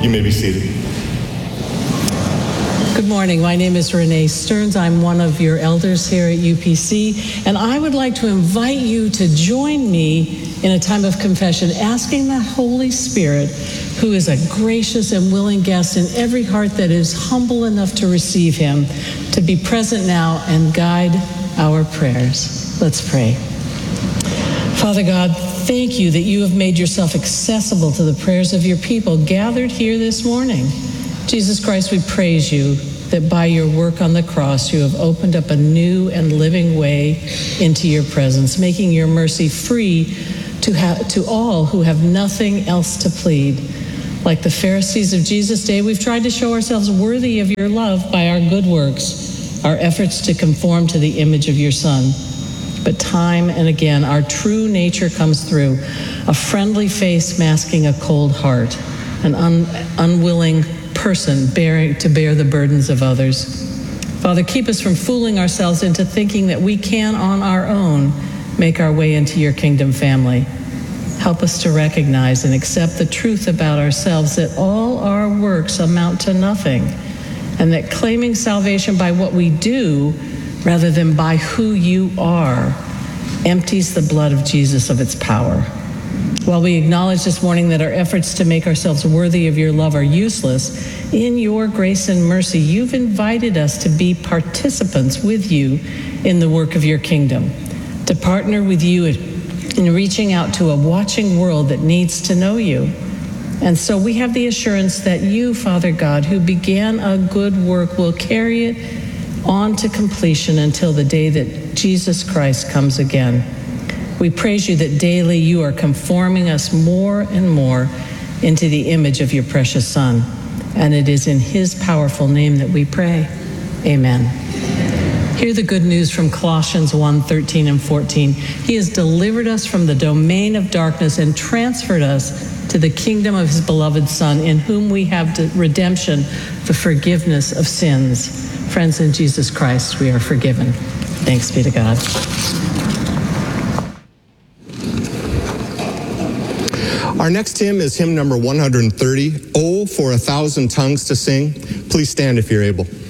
You may be seated. Good morning. My name is Renee Stearns. I'm one of your elders here at UPC, and I would like to invite you to join me in a time of confession, asking the Holy Spirit, who is a gracious and willing guest in every heart that is humble enough to receive him, to be present now and guide our prayers. Let's pray. Father God, thank you that you have made yourself accessible to the prayers of your people gathered here this morning. Jesus Christ, we praise you that by your work on the cross, you have opened up a new and living way into your presence, making your mercy free to all who have nothing else to plead. Like the Pharisees of Jesus' day, we've tried to show ourselves worthy of your love by our good works, our efforts to conform to the image of your Son. But time and again, our true nature comes through, a friendly face masking a cold heart, an unwilling person to bear the burdens of others. Father, keep us from fooling ourselves into thinking that we can on our own make our way into your kingdom family. Help us to recognize and accept the truth about ourselves that all our works amount to nothing, and that claiming salvation by what we do rather than by who you are empties the blood of Jesus of its power. While we acknowledge this morning that our efforts to make ourselves worthy of your love are useless, in your grace and mercy, you've invited us to be participants with you in the work of your kingdom, to partner with you in reaching out to a watching world that needs to know you. And so we have the assurance that you, Father God, who began a good work, will carry it on to completion until the day that Jesus Christ comes again. We praise you that daily you are conforming us more and more into the image of your precious Son. And it is in his powerful name that we pray. Amen. Hear the good news from Colossians 1:13 and 14. He has delivered us from the domain of darkness and transferred us to the kingdom of his beloved Son, in whom we have redemption, the forgiveness of sins. Friends, in Jesus Christ, we are forgiven. Thanks be to God. Our next hymn is hymn number 130, Oh, for a Thousand Tongues to Sing. Please stand if you're able.